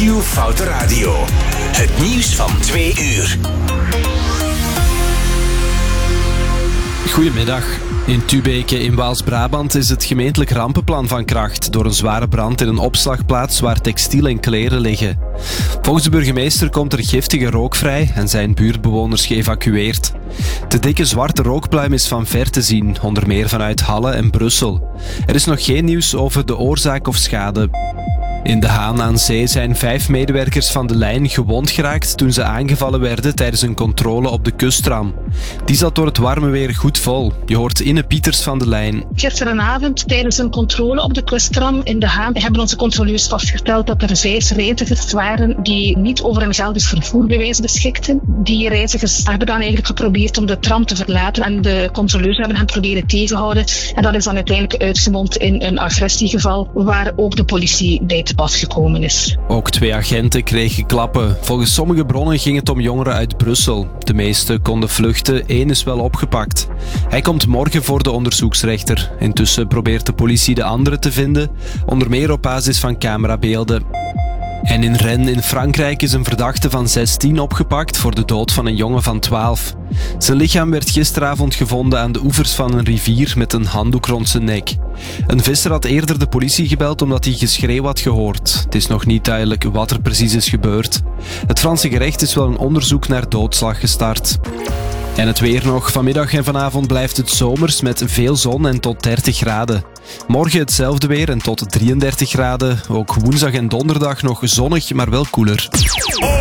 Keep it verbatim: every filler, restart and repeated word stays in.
Q Foute Radio. Het nieuws van twee uur. Goedemiddag. In Tubeke in Waals-Brabant is het gemeentelijk rampenplan van kracht door een zware brand in een opslagplaats waar textiel en kleren liggen. Volgens de burgemeester komt er giftige rook vrij en zijn buurtbewoners geëvacueerd. De dikke zwarte rookpluim is van ver te zien, onder meer vanuit Halle en Brussel. Er is nog geen nieuws over de oorzaak of schade. In De Haan aan Zee zijn vijf medewerkers van de lijn gewond geraakt toen ze aangevallen werden tijdens een controle op de kusttram. Die zat door het warme weer goed vol. Je hoort Inne Pieters van de lijn. Gisterenavond tijdens een controle op de kusttram in De Haan hebben onze controleurs vastgesteld dat er vijf reizigers waren die niet over een geldig vervoerbewijs beschikten. Die reizigers hebben dan eigenlijk geprobeerd om de tram te verlaten en de controleurs hebben hen proberen tegenhouden. En dat is dan uiteindelijk uitgemond in een agressiegeval waar ook de politie bij te pas gekomen is. Ook twee agenten kregen klappen. Volgens sommige bronnen ging het om jongeren uit Brussel. De meeste konden vluchten, één is wel opgepakt. Hij komt morgen voor de onderzoeksrechter. Intussen probeert de politie de andere te vinden, onder meer op basis van camerabeelden. En in Rennes in Frankrijk is een verdachte van zestien opgepakt voor de dood van een jongen van twaalf. Zijn lichaam werd gisteravond gevonden aan de oevers van een rivier met een handdoek rond zijn nek. Een visser had eerder de politie gebeld omdat hij geschreeuw had gehoord. Het is nog niet duidelijk wat er precies is gebeurd. Het Franse gerecht is wel een onderzoek naar doodslag gestart. En het weer nog. Vanmiddag en vanavond blijft het zomers met veel zon en tot dertig graden. Morgen hetzelfde weer en tot drieëndertig graden. Ook woensdag en donderdag nog zonnig, maar wel koeler.